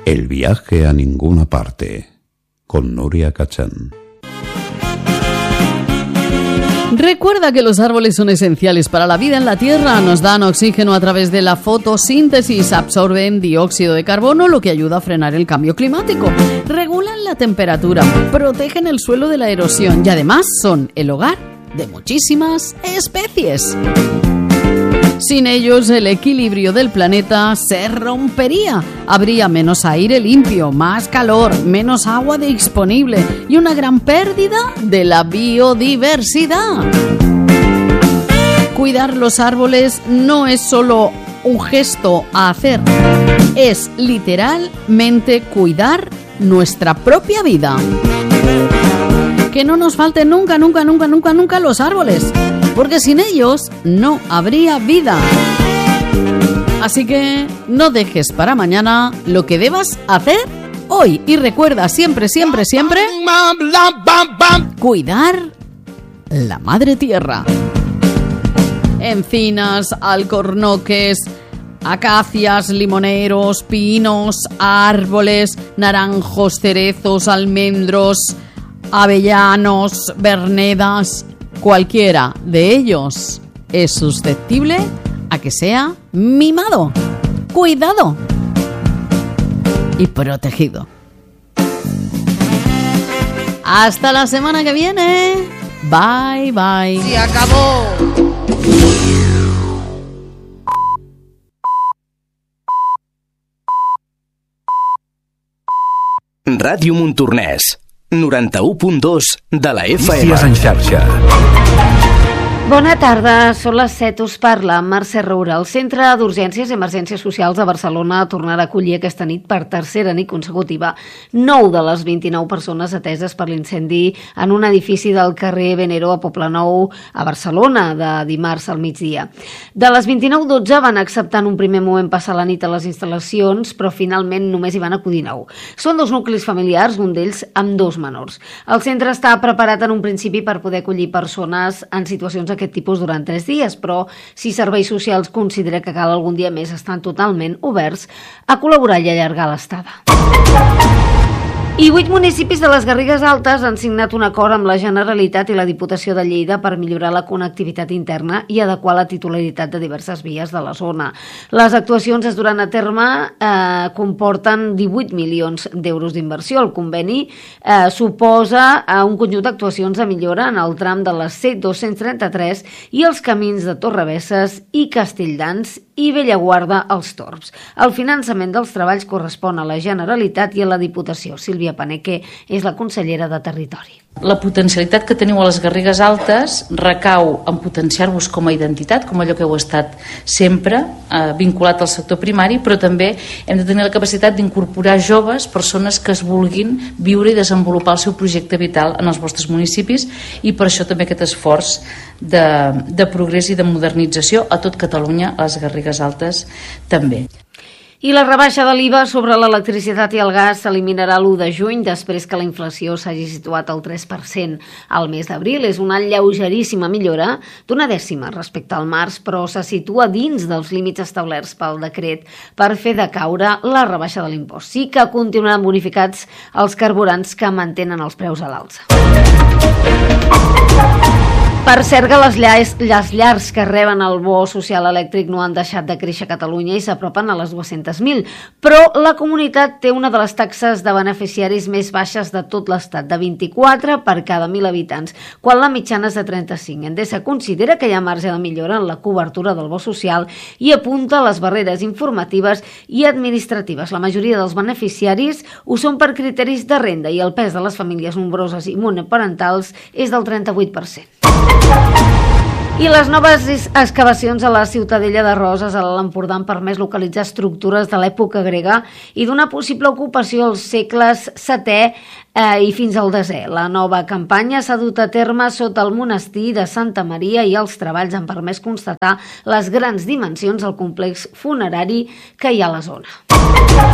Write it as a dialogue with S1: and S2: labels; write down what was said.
S1: El viaje a ninguna parte, con Nuria Cachán.
S2: Recuerda que los árboles son esenciales para la vida en la Tierra. Nos dan oxígeno a través de la fotosíntesis, absorben dióxido de carbono, lo que ayuda a frenar el cambio climático. Regulan la temperatura, protegen el suelo de la erosión y además son el hogar de muchísimas especies. Sin ellos, el equilibrio del planeta se rompería. Habría menos aire limpio, más calor, menos agua disponible y una gran pérdida de la biodiversidad. Cuidar los árboles no es solo un gesto a hacer, es literalmente cuidar nuestra propia vida. Que no nos falten nunca los árboles, porque sin ellos no habría vida. Así que no dejes para mañana lo que debas hacer hoy. Y recuerda siempre cuidar la madre tierra. Encinas, alcornoques, acacias, limoneros, pinos, árboles, naranjos, cerezos, almendros, avellanos, vernedas. Cualquiera de ellos es susceptible a que sea mimado, cuidado y protegido. Hasta la semana que viene. Bye, bye.
S3: ¡Se acabó!
S4: Ràdio Montornès, 91.2 de la FM.
S1: Notícies en xarxa.
S5: Bona tarda, són les 7, us parla Mercè Roura. El Centre d'Urgències i Emergències Socials de Barcelona tornarà a acollir aquesta nit per tercera nit consecutiva 9 de les 29 persones ateses per l'incendi en un edifici del carrer Venero a Poblenou, a Barcelona, de dimarts al migdia. De les 29, 12 van acceptar en un primer moment passar la nit a les instal·lacions, però finalment només hi van acudir 9. Són 2 nuclis familiars, un d'ells amb 2 menors. El centre està preparat en un principi per poder acollir persones en situacions d'aquest tipus durant 3 dies, però si Serveis Socials considera que cal algun dia més, estan totalment oberts a col·laborar i allargar l'estada. I 8 municipis de les Garrigues Altes han signat un acord amb la Generalitat i la Diputació de Lleida per millorar la connectivitat interna i adequar la titularitat de diverses vies de la zona. Les actuacions es duran a terme comporten 18 milions d'euros d'inversió. El conveni suposa un conjunt d'actuacions de millora en el tram de la C233 i els camins de Torrebesses i Castelldans i Bellaguarda als Torms. El finançament dels treballs correspon a la Generalitat i a la Diputació. Sílvia Paneque és la consellera de Territori.
S6: La potencialitat que teniu a les Garrigues Altes recau en potenciar-vos com a identitat, com allò que heu estat sempre, vinculat al sector primari, però també hem de tenir la capacitat d'incorporar joves, persones que es vulguin viure i desenvolupar el seu projecte vital en els vostres municipis, i per això també aquest esforç de progrés i de modernització a tot Catalunya, a les Garrigues Altes també.
S5: I la rebaixa de l'IVA sobre l'electricitat i el gas s'eliminarà l'1 de juny després que la inflació s'hagi situat al 3% al mes d'abril. És una lleugeríssima millora d'una dècima respecte al març, però se situa dins dels límits establerts pel decret per fer decaure la rebaixa de l'impost. Sí que continuaran bonificats els carburants que mantenen els preus a l'alça. Per cert que les llars que reben el bo social elèctric no han deixat de créixer a Catalunya i s'apropen a les 200.000, però la comunitat té una de les taxes de beneficiaris més baixes de tot l'estat, de 24 per cada 1.000 habitants, quan la mitjana és de 35. Endesa considera que hi ha marge de millora en la cobertura del bo social i apunta les barreres informatives i administratives. La majoria dels beneficiaris ho són per criteris de renda i el pes de les famílies nombroses i monoparentals és del 38%. I les noves excavacions a la Ciutadella de Roses, a l'Alt Empordà, han permès localitzar estructures de l'època grega i d'una possible ocupació als segles VII i fins al X. La nova campanya s'ha dut a terme sota el monestir de Santa Maria i els treballs han permès constatar les grans dimensions del complex funerari que hi ha a la zona.